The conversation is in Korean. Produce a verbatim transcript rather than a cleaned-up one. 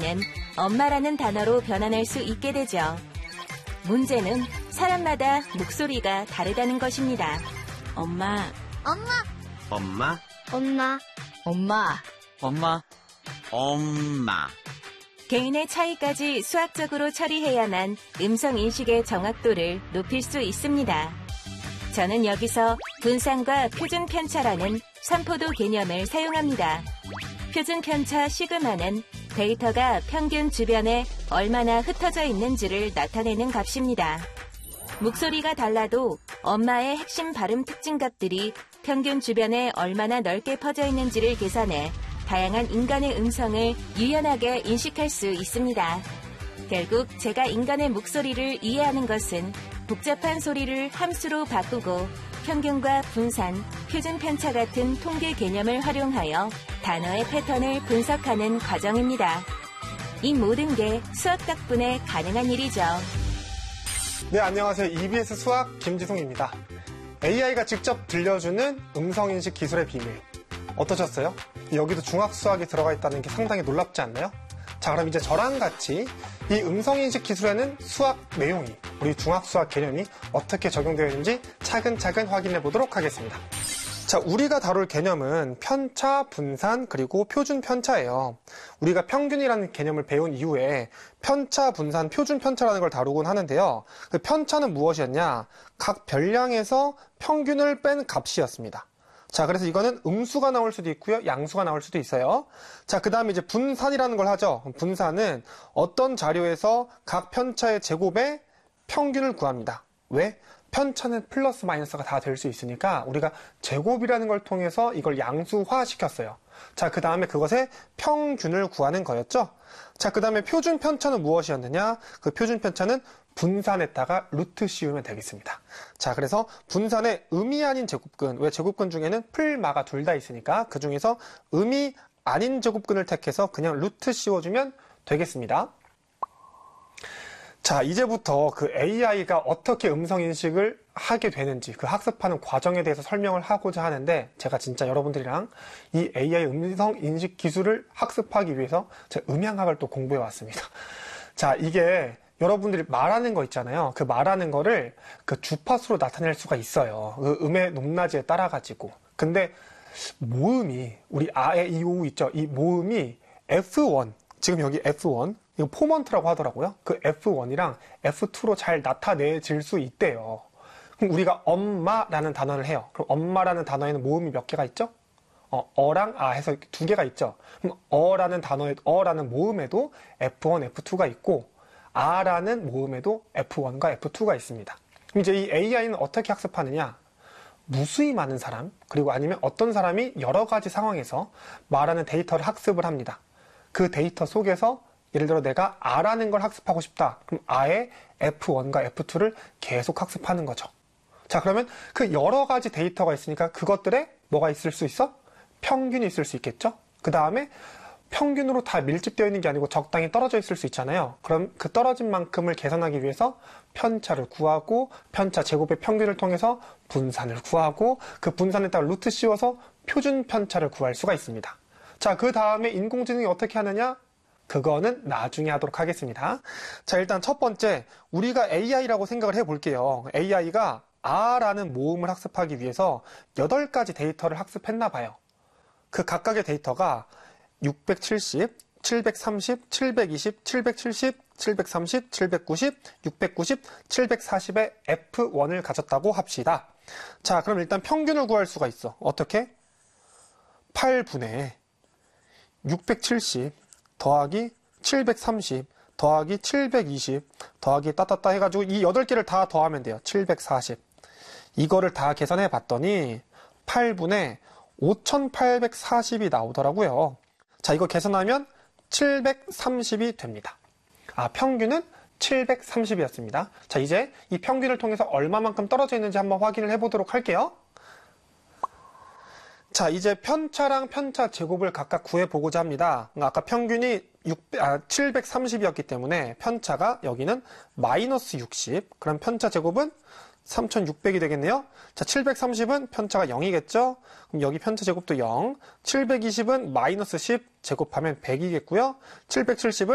편차는 엄마라는 단어로 변환할 수 있게 되죠. 문제는 사람마다 목소리가 다르다는 것입니다. 엄마, 엄마, 엄마, 엄마, 엄마, 엄마, 엄마. 개인의 차이까지 수학적으로 처리해야만 음성인식의 정확도를 높일 수 있습니다. 저는 여기서 분산과 표준 편차라는 삼포도 개념을 사용합니다. 표준 편차 시그마는 데이터가 평균 주변에 얼마나 흩어져 있는지를 나타내는 값입니다. 목소리가 달라도 엄마의 핵심 발음 특징 값들이 평균 주변에 얼마나 넓게 퍼져 있는지를 계산해 다양한 인간의 음성을 유연하게 인식할 수 있습니다. 결국 제가 인간의 목소리를 이해하는 것은 복잡한 소리를 함수로 바꾸고 평균과 분산, 표준 편차 같은 통계 개념을 활용하여 단어의 패턴을 분석하는 과정입니다. 이 모든 게 수학 덕분에 가능한 일이죠. 네, 안녕하세요. 이비에스 수학 김지송입니다. 에이아이가 직접 들려주는 음성인식 기술의 비밀. 어떠셨어요? 여기도 중학 수학이 들어가 있다는 게 상당히 놀랍지 않나요? 자, 그럼 이제 저랑 같이 이 음성인식 기술에는 수학 내용이, 우리 중학 수학 개념이 어떻게 적용되어 있는지 차근차근 확인해 보도록 하겠습니다. 자, 우리가 다룰 개념은 편차, 분산, 그리고 표준 편차예요. 우리가 평균이라는 개념을 배운 이후에 편차, 분산, 표준 편차라는 걸 다루곤 하는데요. 그 편차는 무엇이었냐? 각 별량에서 평균을 뺀 값이었습니다. 자, 그래서 이거는 음수가 나올 수도 있고요, 양수가 나올 수도 있어요. 자, 그 다음에 이제 분산이라는 걸 하죠. 분산은 어떤 자료에서 각 편차의 제곱의 평균을 구합니다. 왜? 편차는 플러스 마이너스가 다 될 수 있으니까 우리가 제곱이라는 걸 통해서 이걸 양수화 시켰어요. 자, 그 다음에 그것의 평균을 구하는 거였죠. 자, 그 다음에 표준 편차는 무엇이었느냐? 그 표준 편차는 분산에다가 루트 씌우면 되겠습니다. 자, 그래서 분산의 음이 아닌 제곱근, 왜 제곱근 중에는 풀, 마가 둘 다 있으니까 그 중에서 음이 아닌 제곱근을 택해서 그냥 루트 씌워주면 되겠습니다. 자, 이제부터 그 에이아이가 어떻게 음성인식을 하게 되는지 그 학습하는 과정에 대해서 설명을 하고자 하는데, 제가 진짜 여러분들이랑 이 에이아이 음성인식 기술을 학습하기 위해서 제가 음향학을 또 공부해 왔습니다. 자, 이게 여러분들이 말하는 거 있잖아요. 그 말하는 거를 그 주파수로 나타낼 수가 있어요. 그 음의 높낮이에 따라 가지고. 근데 모음이, 우리 아, 에, 이, 오 있죠. 이 모음이 에프 원, 지금 여기 에프 원, 이거 포먼트라고 하더라고요. 그 에프 원이랑 에프 투로 잘 나타내질 수 있대요. 그럼 우리가 엄마라는 단어를 해요. 그럼 엄마라는 단어에는 모음이 몇 개가 있죠? 어, 어랑 아 해서 두 개가 있죠. 그럼 어라는 단어에, 어라는 모음에도 에프 원, 에프 투가 있고, 아라는 모음에도 에프 원과 에프 투가 있습니다. 그럼 이제 이 에이아이는 어떻게 학습하느냐? 무수히 많은 사람, 그리고 아니면 어떤 사람이 여러 가지 상황에서 말하는 데이터를 학습을 합니다. 그 데이터 속에서 예를 들어 내가 아라는 걸 학습하고 싶다. 그럼 아의 에프 원과 에프 투를 계속 학습하는 거죠. 자, 그러면 그 여러 가지 데이터가 있으니까 그것들에 뭐가 있을 수 있어? 평균이 있을 수 있겠죠? 그 다음에 평균으로 다 밀집되어 있는 게 아니고 적당히 떨어져 있을 수 있잖아요. 그럼 그 떨어진 만큼을 계산하기 위해서 편차를 구하고, 편차 제곱의 평균을 통해서 분산을 구하고, 그 분산에다가 루트 씌워서 표준 편차를 구할 수가 있습니다. 자, 그 다음에 인공지능이 어떻게 하느냐? 그거는 나중에 하도록 하겠습니다. 자, 일단 첫 번째, 우리가 에이아이라고 생각을 해볼게요. 에이아이가 아라는 모음을 학습하기 위해서 여덟 가지 데이터를 학습했나 봐요. 그 각각의 데이터가 육백칠십, 칠백삼십, 칠백이십, 칠백칠십, 칠백삼십, 칠백구십, 육백구십, 칠백사십의 에프 원을 가졌다고 합시다. 자, 그럼 일단 평균을 구할 수가 있어. 어떻게? 팔분의 육백칠십 더하기 칠백삼십 더하기 칠백이십 더하기 따따따 해가지고 이 여덟 개를 다 더하면 돼요. 칠백사십. 이거를 다 계산해 봤더니 팔분의 오천팔백사십이 나오더라고요. 자, 이거 계산하면 칠백삼십이 됩니다. 아, 평균은 칠백삼십이었습니다. 자, 이제 이 평균을 통해서 얼마만큼 떨어져 있는지 한번 확인을 해보도록 할게요. 자, 이제 편차랑 편차 제곱을 각각 구해보고자 합니다. 아까 평균이 육백, 아, 칠백삼십이었기 때문에 편차가 여기는 마이너스 육십. 그럼 편차 제곱은 삼천육백이 되겠네요. 자, 칠백삼십은 편차가 영이겠죠? 그럼 여기 편차 제곱도 영. 칠백이십은 마이너스 십 제곱하면 백이겠고요. 칠백칠십은